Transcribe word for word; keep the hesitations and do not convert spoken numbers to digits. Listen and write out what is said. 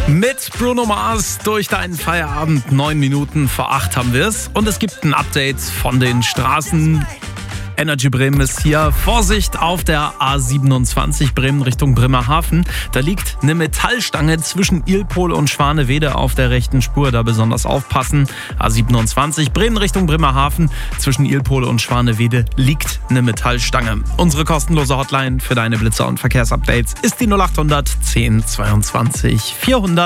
Mit Bruno Mars durch deinen Feierabend. Neun Minuten vor acht haben wir es. Und es gibt ein Update von den Straßen. Energy Bremen ist hier. Vorsicht auf der A siebenundzwanzig Bremen Richtung Bremerhaven. Da liegt eine Metallstange zwischen Ilpol und Schwanewede auf der rechten Spur. Da besonders aufpassen. A siebenundzwanzig Bremen Richtung Bremerhaven. Zwischen Ilpol und Schwanewede liegt eine Metallstange. Unsere kostenlose Hotline für deine Blitzer und Verkehrsupdates ist die null acht hundert zehn zweiundzwanzig vierhundert.